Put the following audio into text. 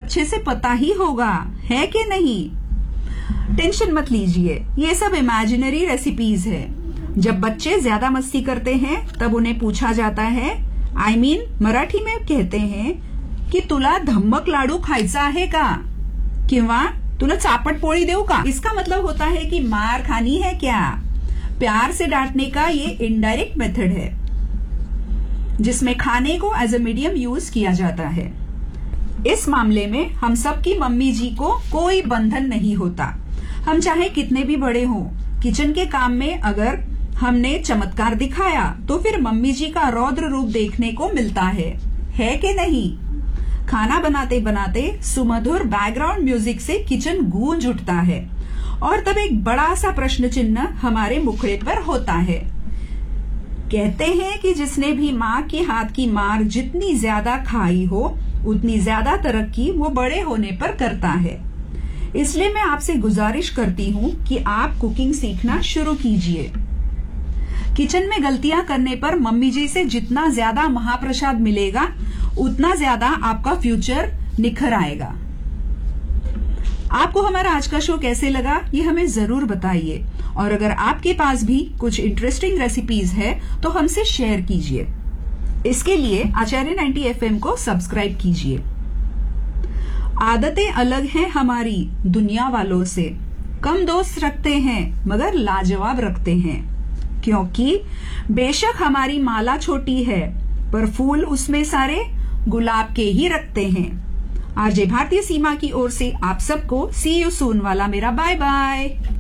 अच्छे से पता ही होगा, है कि नहीं? टेंशन मत लीजिए, ये सब इमेजिनरी रेसिपीज है। जब बच्चे ज्यादा मस्ती करते हैं तब उन्हें पूछा जाता है, मराठी में कहते हैं की तुला धम्मक लाडू खायचा आहे का, किंवा तुला चापट पोळी देऊ का। इसका मतलब होता है कि मार खानी है क्या। प्यार से डांटने का ये इनडायरेक्ट मेथड है जिसमें खाने को एज अ मीडियम यूज किया जाता है। इस मामले में हम सबकी मम्मी जी को कोई बंधन नहीं होता। हम चाहे कितने भी बड़े हों, किचन के काम में अगर हमने चमत्कार दिखाया तो फिर मम्मी जी का रौद्र रूप देखने को मिलता है कि नहीं? खाना बनाते बनाते सुमधुर बैकग्राउंड म्यूजिक से किचन गूंज उठता है और तब एक बड़ा सा प्रश्न चिन्ह हमारे मुखड़े पर होता है। कहते हैं कि जिसने भी माँ के हाथ की मार जितनी ज्यादा खाई हो उतनी ज्यादा तरक्की वो बड़े होने पर करता है। इसलिए मैं आपसे गुजारिश करती हूँ कि आप कुकिंग सीखना शुरू कीजिए। किचन में गलतियां करने पर मम्मी जी से जितना ज्यादा महाप्रसाद मिलेगा उतना ज्यादा आपका फ्यूचर निखर आएगा। आपको हमारा आज का शो कैसे लगा ये हमें जरूर बताइए, और अगर आपके पास भी कुछ इंटरेस्टिंग रेसिपीज है तो हमसे शेयर कीजिए। इसके लिए आचार्य 90 FM को सब्सक्राइब कीजिए। आदतें अलग हैं हमारी दुनिया वालों से, कम दोस्त रखते हैं मगर लाजवाब रखते हैं, क्योंकि बेशक हमारी माला छोटी है पर फूल उसमें सारे गुलाब के ही रखते हैं। आरजे भारतीय सीमा की ओर से आप सबको सी यू सून वाला मेरा बाय बाय।